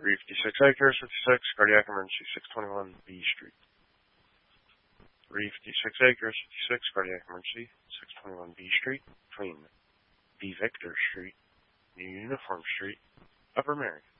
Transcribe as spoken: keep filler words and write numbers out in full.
three fifty-six acres, fifty-six, cardiac emergency, six twenty-one B Street. three fifty-six acres, fifty-six, cardiac emergency, six twenty-one B Street, between B Victor Street, New Uniform Street, Upper Marion.